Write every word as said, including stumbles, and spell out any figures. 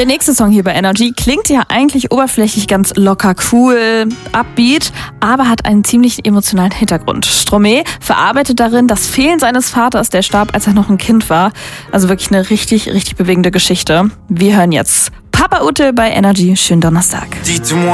Der nächste Song hier bei Energy klingt ja eigentlich oberflächlich ganz locker, cool, upbeat, aber hat einen ziemlich emotionalen Hintergrund. Stromae verarbeitet darin das Fehlen seines Vaters, der starb, als er noch ein Kind war. Also wirklich eine richtig, richtig bewegende Geschichte. Wir hören jetzt Papa Ute bei Energy. Schönen Donnerstag.